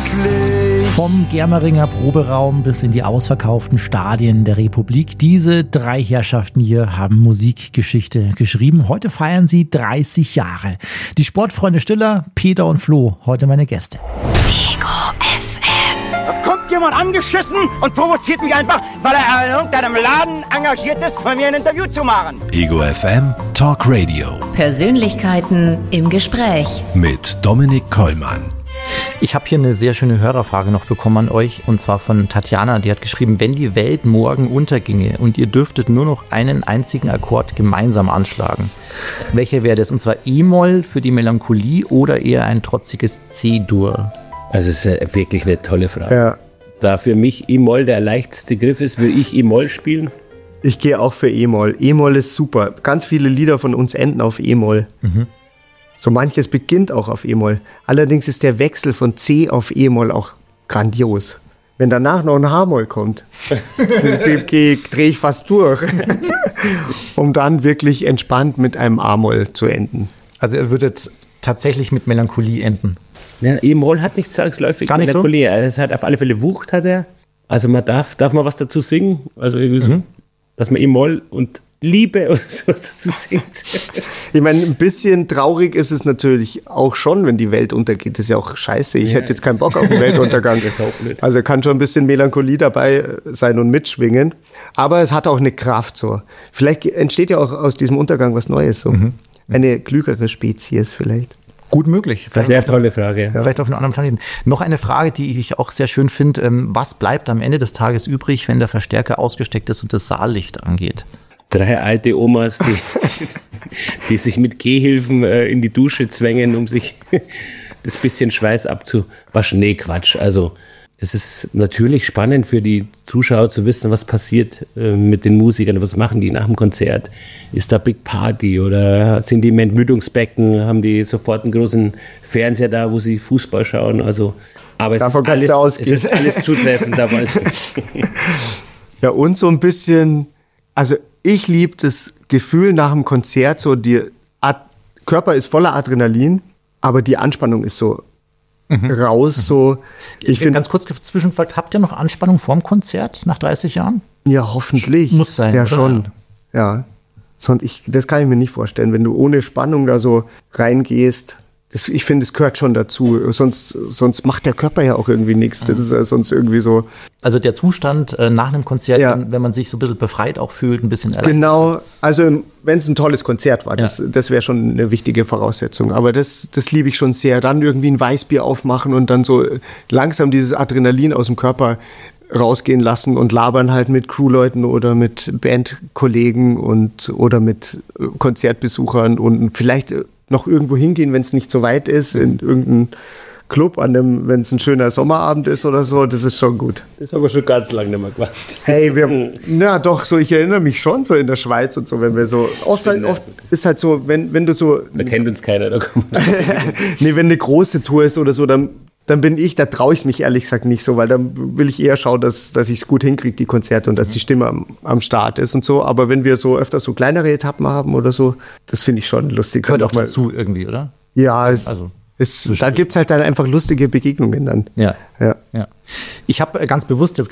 glücklich. Vom Germeringer Proberaum bis in die ausverkauften Stadien der Republik. Diese drei Herrschaften hier haben Musikgeschichte geschrieben. Heute feiern sie 30 Jahre. Die Sportfreunde Stiller, Peter und Flo, heute meine Gäste. Ego FM. Da kommt jemand angeschissen und provoziert mich einfach, weil er in irgendeinem Laden engagiert ist, bei mir ein Interview zu machen. Ego FM Talk Radio Persönlichkeiten im Gespräch. mit Dominik Kollmann. Ich habe hier eine sehr schöne Hörerfrage noch bekommen an euch, und zwar von Tatjana. Die hat geschrieben, wenn die Welt morgen unterginge und ihr dürftet nur noch einen einzigen Akkord gemeinsam anschlagen, welcher wäre das? Und zwar E-Moll für die Melancholie oder eher ein trotziges C-Dur? Also es ist wirklich eine tolle Frage. Ja, Da für mich E-Moll der leichteste Griff ist, würde ich E-Moll spielen. ich gehe auch für E-Moll. E-Moll ist super. Ganz viele Lieder von uns enden auf E-Moll. So manches beginnt auch auf E-Moll. Allerdings ist der Wechsel von C auf E-Moll auch grandios. Wenn danach noch ein H-Moll kommt, drehe ich fast durch, um dann wirklich entspannt mit einem A-Moll zu enden. Also ihr würdet tatsächlich mit Melancholie enden. Ja, E-Moll hat nicht zwangsläufig Gar nicht so? Melancholie. Es hat auf alle Fälle Wucht, hat er. Also man darf man was dazu singen? Also irgendwie so, dass man E-Moll und Liebe und sowas dazu singt. Ich meine, ein bisschen traurig ist es natürlich auch schon, wenn die Welt untergeht. Das ist ja auch scheiße. Ich hätte jetzt keinen Bock auf den Weltuntergang. Das ist auch blöd. Also kann schon ein bisschen Melancholie dabei sein und mitschwingen. Aber es hat auch eine Kraft so. Vielleicht entsteht ja auch aus diesem Untergang was Neues so. Eine klügere Spezies vielleicht. Gut möglich. Sehr tolle Frage. Ja. Vielleicht auf einem anderen Planeten. Noch eine Frage, die ich auch sehr schön finde. Was bleibt am Ende des Tages übrig, wenn der Verstärker ausgesteckt ist und das Saallicht angeht? 3 alte Omas, die sich mit Gehhilfen in die Dusche zwängen, um sich das bisschen Schweiß abzuwaschen. Nee, Quatsch. Also es ist natürlich spannend für die Zuschauer zu wissen, was passiert mit den Musikern, was machen die nach dem Konzert. Ist da Big Party oder sind die im Entmüdungsbecken, haben die sofort einen großen Fernseher da, wo sie Fußball schauen. Also, aber es Davon ist, kannst du alles, ausgehen. es ist alles zutreffend dabei. Ja, und so ein bisschen, also ich liebe das Gefühl nach dem Konzert, so Körper ist voller Adrenalin, aber die Anspannung ist so raus, so. Ich finde, Ganz kurz zwischengefragt, habt ihr noch Anspannung vorm Konzert nach 30 Jahren? ja, hoffentlich. Muss sein, Ja, oder? schon. Ja. Das kann ich mir nicht vorstellen, wenn du ohne Spannung da so reingehst. Ich finde, es gehört schon dazu. Sonst macht der Körper ja auch irgendwie nichts. Das ist ja sonst irgendwie so. Also der Zustand nach einem Konzert, Ja. wenn man sich so ein bisschen befreit auch fühlt, ein bisschen erleichtert. Genau, also wenn es ein tolles Konzert war, das wäre schon eine wichtige Voraussetzung. Aber das liebe ich schon sehr. Dann irgendwie ein Weißbier aufmachen und dann so langsam dieses Adrenalin aus dem Körper rausgehen lassen und labern halt mit Crewleuten oder mit Bandkollegen oder mit Konzertbesuchern und vielleicht noch irgendwo hingehen, wenn es nicht so weit ist, in irgendeinen Club, wenn es ein schöner Sommerabend ist oder so, das ist schon gut. Das haben wir schon ganz lange nicht mehr gemacht. Hey, ich erinnere mich schon so in der Schweiz und so, wenn wir so, oft ist halt so, wenn du so, Da kennt uns keiner. Da kommt nee, wenn eine große Tour ist oder so, dann da traue ich mich ehrlich gesagt nicht so, weil dann will ich eher schauen, dass ich es gut hinkriege, die Konzerte, und dass die Stimme am Start ist und so. Aber wenn wir so öfters so kleinere Etappen haben oder so, das finde ich schon lustig. Gehört Dann auch dazu irgendwie, oder? Ja, Also, da gibt es halt dann einfach lustige Begegnungen dann. Ja. Ja. Ich habe ganz bewusst jetzt